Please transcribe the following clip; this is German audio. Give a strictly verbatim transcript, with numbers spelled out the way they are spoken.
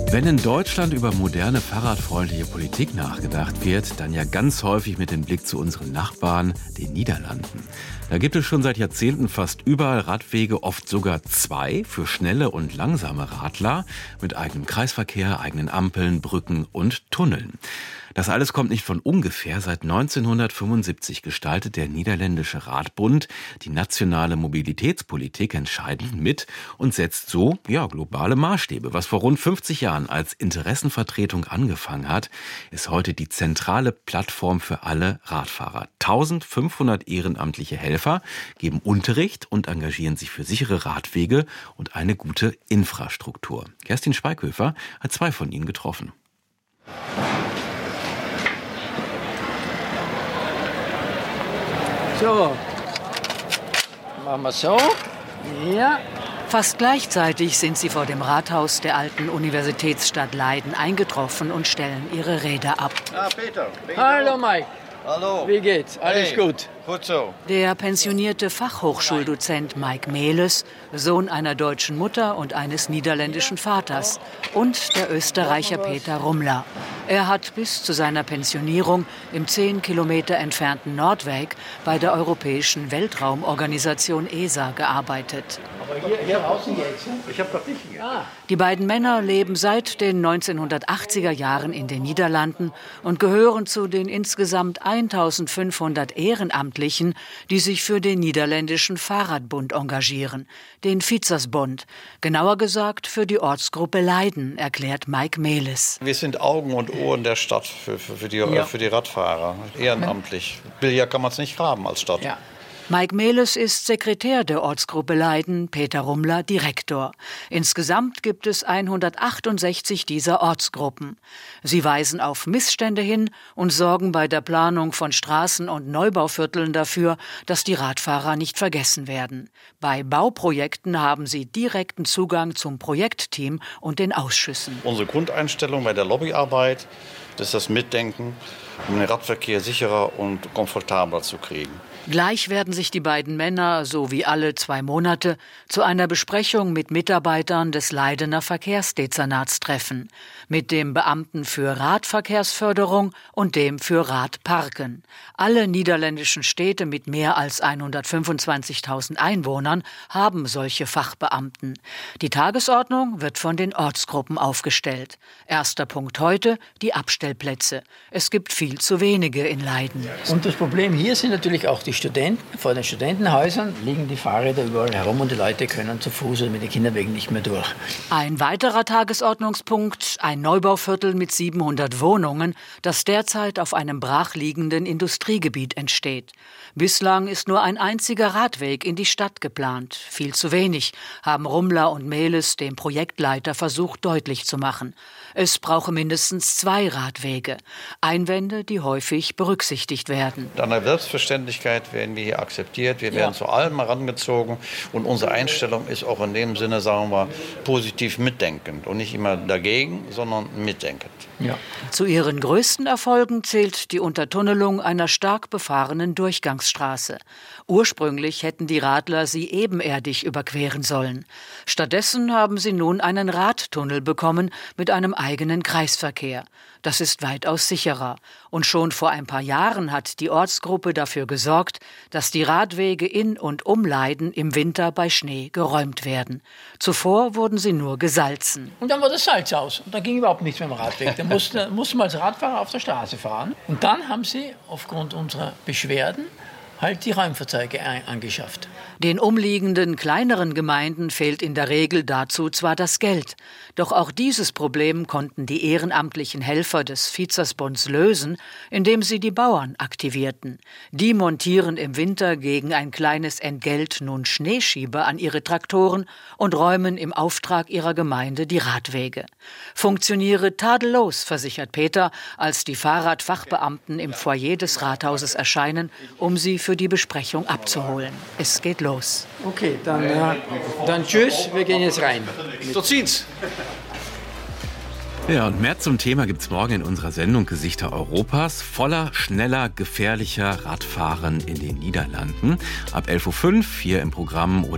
Wenn in Deutschland über moderne, fahrradfreundliche Politik nachgedacht wird, dann ja ganz häufig mit dem Blick zu unseren Nachbarn, den Niederlanden. Da gibt es schon seit Jahrzehnten fast überall Radwege, oft sogar zwei, für schnelle und langsame Radler, mit eigenem Kreisverkehr, eigenen Ampeln, Brücken und Tunneln. Das alles kommt nicht von ungefähr. Seit neunzehnhundertfünfundsiebzig gestaltet der Niederländische Radbund die nationale Mobilitätspolitik entscheidend mit und setzt so ja, globale Maßstäbe. Was vor rund fünfzig Jahren als Interessenvertretung angefangen hat, ist heute die zentrale Plattform für alle Radfahrer. eintausendfünfhundert ehrenamtliche Helfer geben Unterricht und engagieren sich für sichere Radwege und eine gute Infrastruktur. Kerstin Schweighöfer hat zwei von ihnen getroffen. So, machen wir so. Ja. Fast gleichzeitig sind sie vor dem Rathaus der alten Universitätsstadt Leiden eingetroffen und stellen ihre Räder ab. Ah, Peter. Peter. Hallo Mike. Hallo. Wie geht's? Alles Hey. gut? Gut so. Der pensionierte Fachhochschuldozent Mike Melis, Sohn einer deutschen Mutter und eines niederländischen Vaters, und der Österreicher Peter Rumler. Er hat bis zu seiner Pensionierung im zehn Kilometer entfernten Nordwijk bei der Europäischen Weltraumorganisation E S A gearbeitet. Aber hier, hier draußen geht's, ne? Ich hab doch dich hier. Ah. Die beiden Männer leben seit den neunzehnhundertachtziger Jahren in den Niederlanden und gehören zu den insgesamt eintausendfünfhundert Ehrenamtlichen, die sich für den Niederländischen Fahrradbund engagieren, den Fietsersbond. Genauer gesagt für die Ortsgruppe Leiden, erklärt Mike Melis. Wir sind Augen und Ohren der Stadt für, für, für, die, Ja. für die Radfahrer. Ehrenamtlich. Billiger kann man es nicht haben als Stadt. Ja. Mike Melis ist Sekretär der Ortsgruppe Leiden, Peter Rumler Direktor. Insgesamt gibt es hundertachtundsechzig dieser Ortsgruppen. Sie weisen auf Missstände hin und sorgen bei der Planung von Straßen und Neubauvierteln dafür, dass die Radfahrer nicht vergessen werden. Bei Bauprojekten haben sie direkten Zugang zum Projektteam und den Ausschüssen. Unsere Grundeinstellung bei der Lobbyarbeit, das ist das Mitdenken, um den Radverkehr sicherer und komfortabler zu kriegen. Gleich werden sich die beiden Männer, so wie alle zwei Monate, zu einer Besprechung mit Mitarbeitern des Leidener Verkehrsdezernats treffen. Mit dem Beamten für Radverkehrsförderung und dem für Radparken. Alle niederländischen Städte mit mehr als hundertfünfundzwanzigtausend Einwohnern haben solche Fachbeamten. Die Tagesordnung wird von den Ortsgruppen aufgestellt. Erster Punkt heute, die Abstellplätze. Es gibt viel zu wenige in Leiden. Und das Problem hier sind natürlich auch die Studenten. Vor den Studentenhäusern liegen die Fahrräder überall herum und die Leute können zu Fuß oder mit den Kinderwegen nicht mehr durch. Ein weiterer Tagesordnungspunkt, ein Neubauviertel mit siebenhundert Wohnungen, das derzeit auf einem brachliegenden Industriegebiet entsteht. Bislang ist nur ein einziger Radweg in die Stadt geplant. Viel zu wenig, haben Rumler und Melis dem Projektleiter versucht deutlich zu machen. Es brauche mindestens zwei Radwege. Einwände, die häufig berücksichtigt werden. An der Selbstverständlichkeit werden wir hier akzeptiert, wir werden Ja. zu allem herangezogen und unsere Einstellung ist auch in dem Sinne, sagen wir, positiv mitdenkend und nicht immer dagegen, sondern mitdenkend. Ja. Zu ihren größten Erfolgen zählt die Untertunnelung einer stark befahrenen Durchgangsstraße. Ursprünglich hätten die Radler sie ebenerdig überqueren sollen. Stattdessen haben sie nun einen Radtunnel bekommen mit einem eigenen Kreisverkehr. Das ist weitaus sicherer. Und schon vor ein paar Jahren hat die Ortsgruppe dafür gesorgt, dass die Radwege in und um Leiden im Winter bei Schnee geräumt werden. Zuvor wurden sie nur gesalzen. Und dann war das Salz aus. Und da ging überhaupt nichts mit dem Radweg. Da musste, musste man als Radfahrer auf der Straße fahren. Und dann haben sie aufgrund unserer Beschwerden halt die Räumfahrzeuge ein- angeschafft. Den umliegenden kleineren Gemeinden fehlt in der Regel dazu zwar das Geld, doch auch dieses Problem konnten die ehrenamtlichen Helfer des Fietsersbonds lösen, indem sie die Bauern aktivierten. Die montieren im Winter gegen ein kleines Entgelt nun Schneeschieber an ihre Traktoren und räumen im Auftrag ihrer Gemeinde die Radwege. Funktioniere tadellos, versichert Peter, als die Fahrradfachbeamten im Foyer des Rathauses erscheinen, um sie für die Besprechung abzuholen. Es geht los. Okay, dann, äh, dann tschüss, wir gehen jetzt rein. Tot ziens! Ja, und mehr zum Thema gibt's morgen in unserer Sendung Gesichter Europas. Voller, schneller, gefährlicher Radfahren in den Niederlanden. Ab elf Uhr fünf hier im Programm oder